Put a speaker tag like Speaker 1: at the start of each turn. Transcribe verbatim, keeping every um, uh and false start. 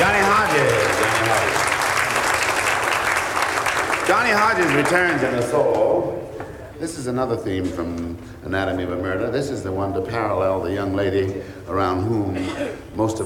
Speaker 1: Johnny Hodges. Johnny Hodges. Johnny Hodges returns in a solo. This is another theme from Anatomy of a Murder. This is the one to parallel the young lady around whom most of